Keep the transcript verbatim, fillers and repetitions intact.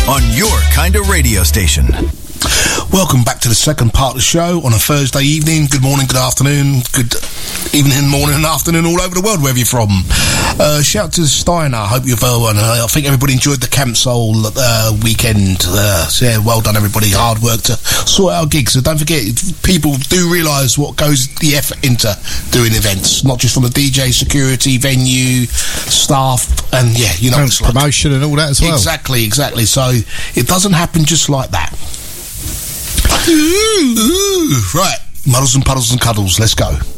on your kind of radio station. Welcome back to the second part of the show on a Thursday evening. Good morning, good afternoon, good evening, morning and afternoon all over the world, wherever you're from. Uh, shout to Steiner. I hope you're well. And I think everybody enjoyed the Camp Soul uh, weekend. Uh, so yeah, well done, everybody. Hard work to sort out gigs. So don't forget, people do realise what goes the effort into doing events, not just from the D J, security, venue, staff, and yeah, you know, and promotion like. And all that as well. Exactly, exactly. So it doesn't happen just like that. Ooh, ooh. Right, muddles and puddles and cuddles, let's go.